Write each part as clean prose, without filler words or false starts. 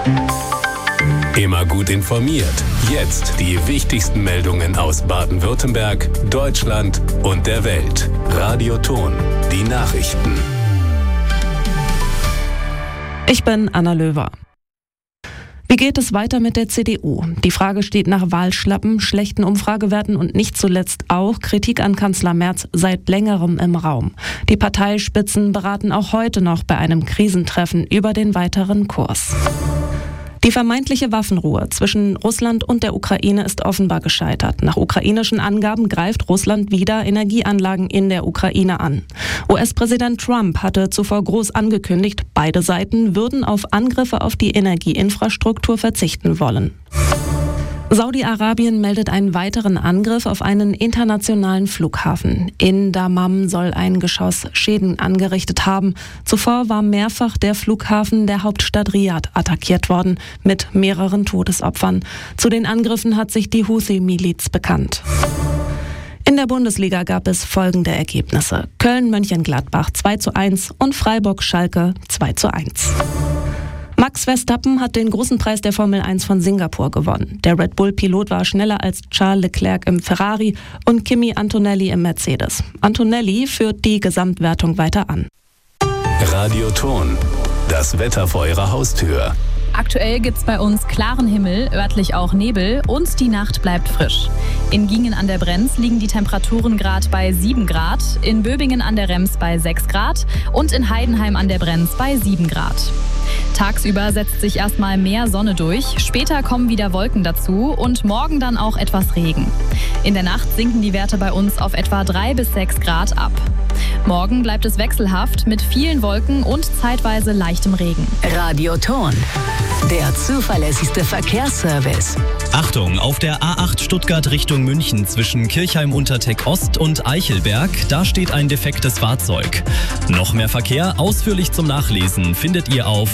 Immer gut informiert. Jetzt die wichtigsten Meldungen aus Baden-Württemberg, Deutschland und der Welt. Radio Ton, die Nachrichten. Ich bin Anna Löwer. Wie geht es weiter mit der CDU? Die Frage steht nach Wahlschlappen, schlechten Umfragewerten und nicht zuletzt auch Kritik an Kanzler Merz seit längerem im Raum. Die Parteispitzen beraten auch heute noch bei einem Krisentreffen über den weiteren Kurs. Die vermeintliche Waffenruhe zwischen Russland und der Ukraine ist offenbar gescheitert. Nach ukrainischen Angaben greift Russland wieder Energieanlagen in der Ukraine an. US-Präsident Trump hatte zuvor groß angekündigt, beide Seiten würden auf Angriffe auf die Energieinfrastruktur verzichten wollen. Saudi-Arabien meldet einen weiteren Angriff auf einen internationalen Flughafen. In Dammam soll ein Geschoss Schäden angerichtet haben. Zuvor war mehrfach der Flughafen der Hauptstadt Riad attackiert worden, mit mehreren Todesopfern. Zu den Angriffen hat sich die Houthi-Miliz bekannt. In der Bundesliga gab es folgende Ergebnisse: Köln-Mönchengladbach 2:1 und Freiburg-Schalke 2:1. Max Verstappen hat den großen Preis der Formel 1 von Singapur gewonnen. Der Red Bull-Pilot war schneller als Charles Leclerc im Ferrari und Kimi Antonelli im Mercedes. Antonelli führt die Gesamtwertung weiter an. Radio Ton, das Wetter vor Ihrer Haustür. Aktuell gibt's bei uns klaren Himmel, örtlich auch Nebel und die Nacht bleibt frisch. In Gingen an der Brenz liegen die Temperaturen gerade bei 7 Grad, in Böbingen an der Rems bei 6 Grad und in Heidenheim an der Brenz bei 7 Grad. Tagsüber setzt sich erstmal mehr Sonne durch, später kommen wieder Wolken dazu und morgen dann auch etwas Regen. In der Nacht sinken die Werte bei uns auf etwa 3 bis 6 Grad ab. Morgen bleibt es wechselhaft mit vielen Wolken und zeitweise leichtem Regen. Radio Ton, der zuverlässigste Verkehrsservice. Achtung, auf der A8 Stuttgart Richtung München zwischen Kirchheim-Unterteck Ost und Eichelberg, da steht ein defektes Fahrzeug. Noch mehr Verkehr ausführlich zum Nachlesen findet ihr auf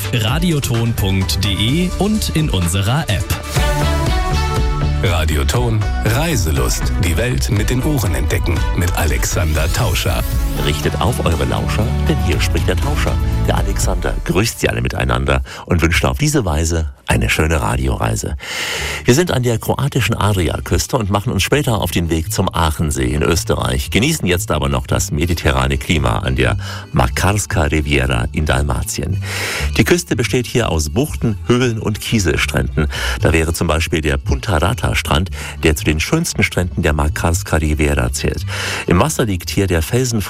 radioton.de und in unserer App. Radio Ton, Reiselust. Die Welt mit den Ohren entdecken. Mit Alexander Tauscher. Richtet auf eure Lauscher, denn hier spricht der Tauscher. Der Alexander grüßt sie alle miteinander und wünscht auf diese Weise eine schöne Radioreise. Wir sind an der kroatischen Adriaküste und machen uns später auf den Weg zum Aachensee in Österreich, genießen jetzt aber noch das mediterrane Klima an der Makarska Riviera in Dalmatien. Die Küste besteht hier aus Buchten, Höhlen und Kieselstränden. Da wäre zum Beispiel der Punta Rata-Strand, der zu den schönsten Stränden der Makarska Riviera zählt. Im Wasser liegt hier der felsenfreie